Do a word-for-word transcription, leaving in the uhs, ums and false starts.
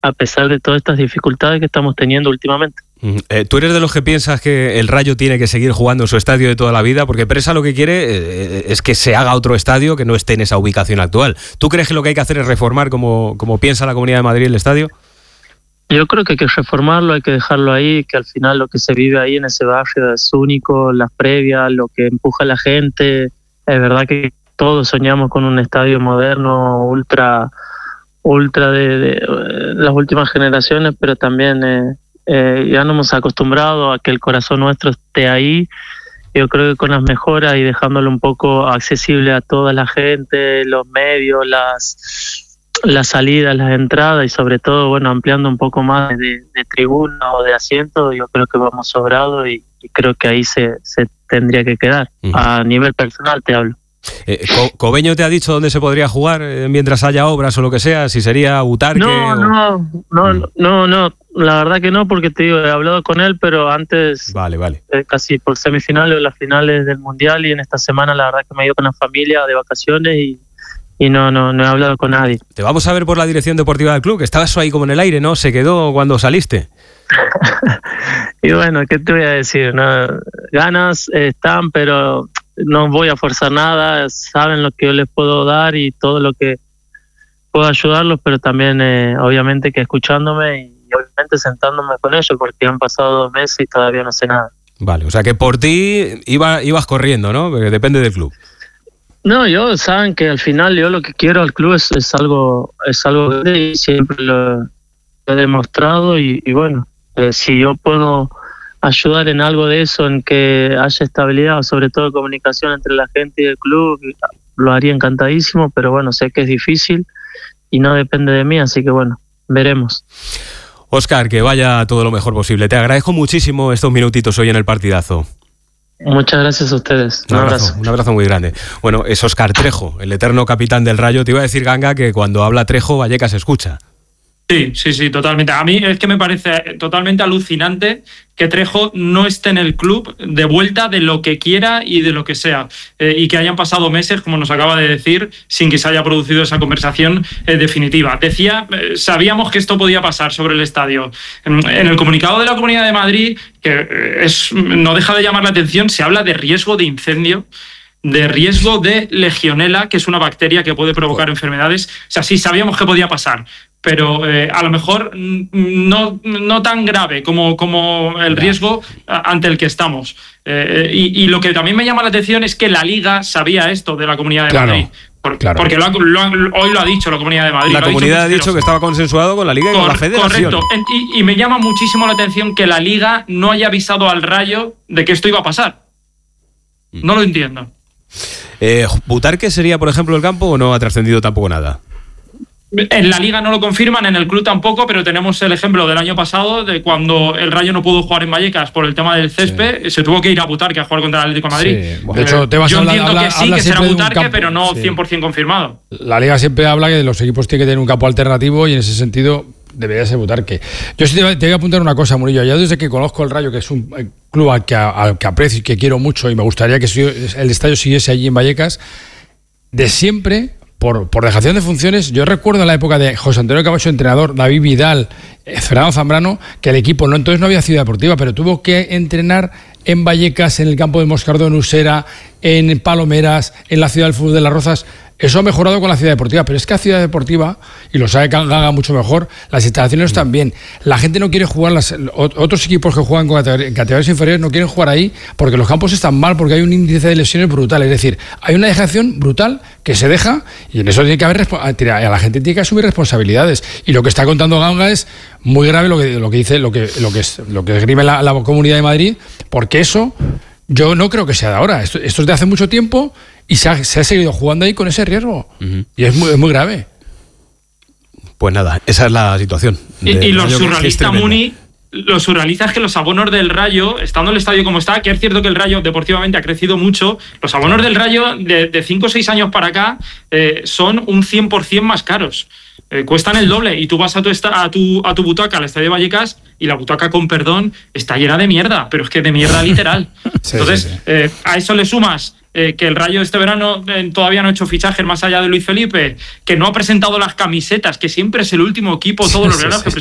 a pesar de todas estas dificultades que estamos teniendo últimamente. Eh, ¿Tú eres de los que piensas que el Rayo tiene que seguir jugando en su estadio de toda la vida? Porque Presa lo que quiere eh, es que se haga otro estadio que no esté en esa ubicación actual. ¿Tú crees que lo que hay que hacer es reformar como, como piensa la Comunidad de Madrid el estadio? Yo creo que hay que reformarlo, hay que dejarlo ahí, que al final lo que se vive ahí en ese barrio es único, las previas, lo que empuja a la gente. Es verdad que todos soñamos con un estadio moderno, ultra, ultra de, de las últimas generaciones, pero también... Eh, Eh, ya nos hemos acostumbrado a que el corazón nuestro esté ahí. Yo creo que con las mejoras y dejándolo un poco accesible a toda la gente, los medios, las, las salidas, las entradas y sobre todo, bueno, ampliando un poco más de, de tribuna o de asiento, yo creo que vamos sobrados y, y creo que ahí se, se tendría que quedar. Uh-huh. A nivel personal te hablo. Eh, Co- ¿Cobeño te ha dicho dónde se podría jugar eh, mientras haya obras o lo que sea? Si sería Butarque no, o... no, no, no, no, no, la verdad que no, porque te digo, he hablado con él, pero antes, vale, vale. Eh, casi por semifinales o las finales del Mundial, y en esta semana la verdad que me he ido con la familia de vacaciones y, y no, no, no he hablado con nadie. Te vamos a ver por la dirección deportiva del club, que estabas ahí como en el aire, ¿no? Se quedó cuando saliste. Y bueno, ¿qué te voy a decir? No, ganas eh, están, pero... no voy a forzar nada, saben lo que yo les puedo dar y todo lo que puedo ayudarlos, pero también eh, obviamente que escuchándome y obviamente sentándome con ellos, porque han pasado dos meses y todavía no sé nada. Vale, o sea que por ti iba, ibas corriendo, ¿no? Porque depende del club. No, yo saben que al final yo lo que quiero al club es, es algo es algo grande y siempre lo he demostrado y, y bueno, eh, si yo puedo ayudar en algo de eso, en que haya estabilidad, sobre todo comunicación entre la gente y el club, lo haría encantadísimo, pero bueno, sé que es difícil y no depende de mí, así que bueno, veremos. Óscar, que vaya todo lo mejor posible. Te agradezco muchísimo estos minutitos hoy en el partidazo. Muchas gracias a ustedes. Un, un abrazo, abrazo. Un abrazo muy grande. Bueno, es Óscar Trejo, el eterno capitán del Rayo. Te iba a decir, Ganga, que cuando habla Trejo, Vallecas escucha. Sí, sí, sí, totalmente. A mí es que me parece totalmente alucinante que Trejo no esté en el club de vuelta de lo que quiera y de lo que sea. Eh, y que hayan pasado meses, como nos acaba de decir, sin que se haya producido esa conversación eh, definitiva. Decía, eh, sabíamos que esto podía pasar sobre el estadio. En, en el comunicado de la Comunidad de Madrid, que eh, es, no deja de llamar la atención, se habla de riesgo de incendio, de riesgo de legionela, que es una bacteria que puede provocar enfermedades. O sea, sí, sabíamos que podía pasar, pero eh, a lo mejor no, no tan grave como, como el riesgo ante el que estamos. Eh, y, y lo que también me llama la atención es que la Liga sabía esto de la Comunidad de claro, Madrid. Por, claro. Porque lo ha, lo ha, hoy lo ha dicho la Comunidad de Madrid. La Comunidad ha dicho, ha dicho que estaba consensuado con la Liga y Cor- con la Federación. Correcto. Y, y me llama muchísimo la atención que la Liga no haya avisado al Rayo de que esto iba a pasar. No lo entiendo. Eh, ¿Butarque sería, por ejemplo, el campo o no ha trascendido tampoco nada? En la Liga no lo confirman, en el club tampoco, pero tenemos el ejemplo del año pasado de cuando el Rayo no pudo jugar en Vallecas por el tema del césped, sí. Se tuvo que ir a Butarque a jugar contra el Atlético de Madrid. Sí. Bueno, de hecho, te vas Yo a hablar, entiendo habla, que sí, habla que será Butarque, de pero no sí. cien por ciento confirmado. La Liga siempre habla que los equipos tienen que tener un campo alternativo y en ese sentido debería ser Butarque. Yo sí te, te voy a apuntar una cosa, Murillo. Yo desde que conozco el Rayo, que es un club al que, al que aprecio y que quiero mucho y me gustaría que el estadio siguiese allí en Vallecas, de siempre... Por, por dejación de funciones, yo recuerdo en la época de José Antonio Camacho, entrenador, David Vidal, eh, Fernando Zambrano, que el equipo, no entonces no había ciudad deportiva, pero tuvo que entrenar en Vallecas, en el campo de Moscardó, en Usera, en Palomeras, en la ciudad del fútbol de Las Rozas. Eso ha mejorado con la ciudad deportiva, pero es que la ciudad deportiva, y lo sabe Gaga mucho mejor, las instalaciones están bien. La gente no quiere jugar, las, otros equipos que juegan con categorías, categorías inferiores no quieren jugar ahí porque los campos están mal, porque hay un índice de lesiones brutal. Es decir, hay una dejación brutal que se deja y en eso tiene que haber, a la gente tiene que asumir responsabilidades. Y lo que está contando Ganga es muy grave lo que, lo que dice, lo que, lo que, es, lo que esgrime la, la Comunidad de Madrid, porque eso yo no creo que sea de ahora. Esto, esto es de hace mucho tiempo. Y se ha, se ha seguido jugando ahí con ese riesgo. Uh-huh. Y es muy, es muy grave. Pues nada, esa es la situación. Y, y lo surrealista, Muni, lo surrealista es que los abonos del Rayo, estando el estadio como está, que es cierto que el Rayo deportivamente ha crecido mucho, los abonos del Rayo de cinco o seis años para acá eh, son un cien por ciento más caros. Eh, cuestan el doble y tú vas a tu, esta, a tu a tu butaca al estadio de Vallecas y la butaca, con perdón, está llena de mierda, pero es que de mierda literal. Sí, Entonces, sí, sí. Eh, a eso le sumas eh, que el Rayo este verano eh, todavía no ha hecho fichajes más allá de Luis Felipe, que no ha presentado las camisetas, que siempre es el último equipo, todos los veranos que